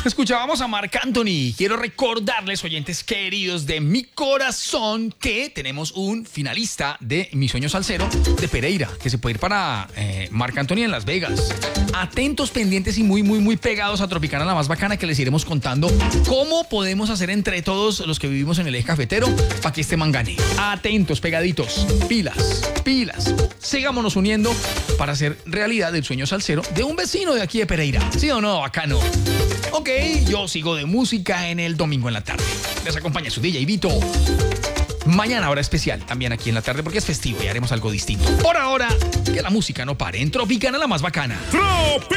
Escuchábamos a Marc Anthony. Quiero recordarles, oyentes queridos de mi corazón, que tenemos un finalista de Mi Sueño Salsero de Pereira, que se puede ir para Marc Anthony en Las Vegas. Atentos, pendientes y muy pegados a Tropicana la más bacana, que les iremos contando cómo podemos hacer entre todos los que vivimos en el eje cafetero para que este man gane. Atentos, pegaditos, pilas. Sigámonos uniendo para hacer realidad el sueño salsero de un vecino de aquí de Pereira. ¿Sí o no? Bacano. Ok, yo sigo de música en el domingo en la tarde. Les acompaña su DJ Vito. Mañana hora especial también aquí en la tarde porque es festivo y haremos algo distinto. Por ahora, que la música no pare en Tropicana la más bacana.